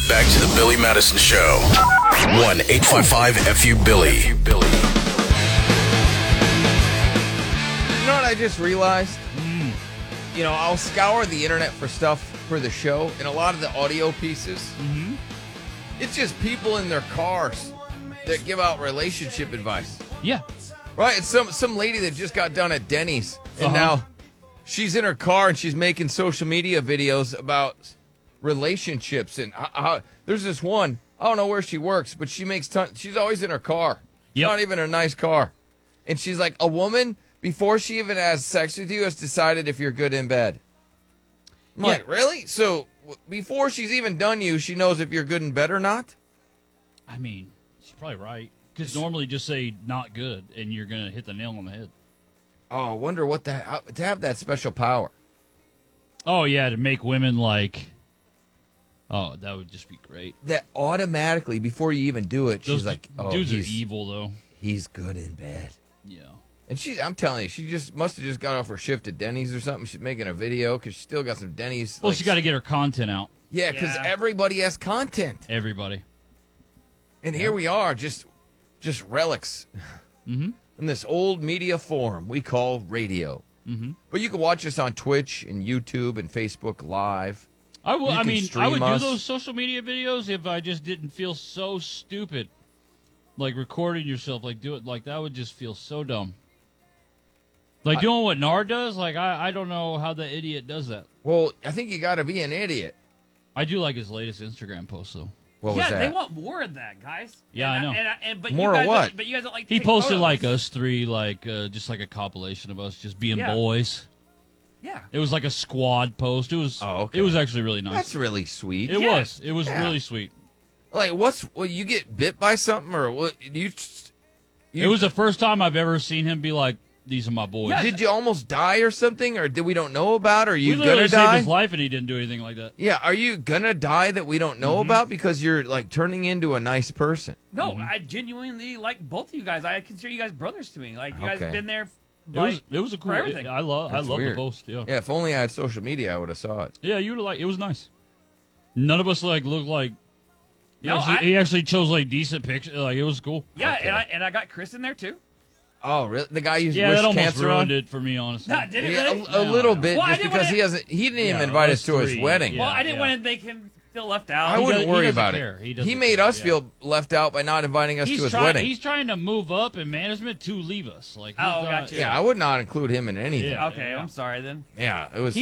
Back to the Billy Madison Show. 1-855-FU-BILLY. You know what I just realized? You know, I'll scour the internet for stuff for the show, and a lot of the audio pieces, it's just people in their cars that give out relationship advice. Yeah. Right? It's some lady that just got done at Denny's, and now she's in her car and she's making social media videos about relationships. And there's this one, I don't know where she works, but she makes she's always in her car. Yep. Not even a nice car. And she's like, a woman, before she even has sex with you, has decided if you're good in bed. I'm like, really? So before she's even done you, she knows if you're good in bed or not? I mean, she's probably right. Because normally just say not good, and you're going to hit the nail on the head. Oh, I wonder what to have that special power. Oh, yeah, to make women like, oh, that would just be great. That automatically, before you even do it, Those she's like, oh, dudes are evil, though. He's good in bed. Yeah. And I'm telling you, she just must have just got off her shift at Denny's or something. She's making a video because she still got some Denny's. Well, she got to get her content out. Yeah, because everybody has content. Everybody. And here we are, just relics in this old media form we call radio. But you can watch us on Twitch and YouTube and Facebook Live. I would stream do us. those social media videos if I just didn't feel so stupid. Like recording yourself, like do it, like that would just feel so dumb. Like doing what Nard does, like I don't know how the idiot does that. Well, I think you got to be an idiot. I do like his latest Instagram post though. What was that? They want more of that, guys. Yeah, I know. But More you of guys what? But you guys don't like. He take posted photos. like us three, like just like a compilation of us just being boys. Yeah. It was like a squad post. It was. Oh, okay. It was actually really nice. That's really sweet. It was. It was Yeah. really sweet. Like, you get bit by something or what? It was the first time I've ever seen him be like, "These are my boys." Did you almost die or something, or did we don't know about? Or are you we literally gonna saved die? his life, and he didn't do anything like that. Yeah, are you gonna die that we don't know about because you're like turning into a nice person? No, I genuinely like both of you guys. I consider you guys brothers to me. Like you guys have Okay. been there. It was a cool. for everything. I love the weird. post. Yeah. Yeah, if only I had social media, I would have saw it. Yeah, you would have like. It was nice. None of us like looked like. No, he actually chose like decent pictures. Like it was cool. Yeah, Okay. and I got Chris in there too. Oh, really? The guy you Yeah, wished that almost cancer ruined on? it for me, honestly. No, did it Yeah, really? a little bit, Well, I just didn't because wanna- he didn't even Yeah, invite us us to his three. wedding. Well, I didn't Yeah. want to make him feel left out. I wouldn't worry doesn't about care. it. He doesn't made care, us yeah. feel left out by not inviting us to his wedding. He's trying to move up in management to leave us. Like, he's Oh, not- gotcha. Yeah, I would not include him in anything. Yeah. Okay, I'm sorry then. Yeah, it was.